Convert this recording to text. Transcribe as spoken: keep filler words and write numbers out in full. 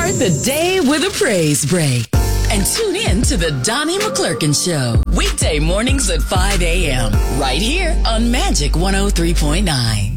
Start the day with a praise break. And tune in to the Donnie McClurkin Show. Weekday mornings at five a.m. right here on Magic one oh three point nine.